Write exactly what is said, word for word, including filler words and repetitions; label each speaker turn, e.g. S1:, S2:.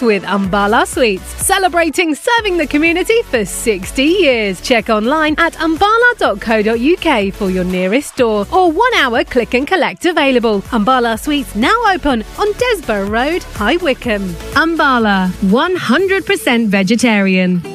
S1: with Umbala Sweets, celebrating serving the community for sixty years. Check online at umbala dot co dot uk for your nearest store or one hour click and collect available. Umbala Sweets now open on Desborough Road, High Wycombe. Umbala, one hundred percent vegetarian.